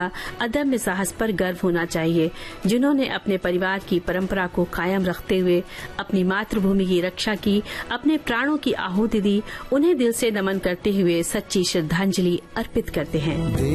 अदम्य साहस पर गर्व होना चाहिए, जिन्होंने अपने परिवार की परंपरा को कायम रखते हुए अपनी मातृभूमि की रक्षा की, अपने प्राणों की आहुति दी। उन्हें दिल से नमन करते हुए सच्ची श्रद्धांजलि अर्पित करते हैं।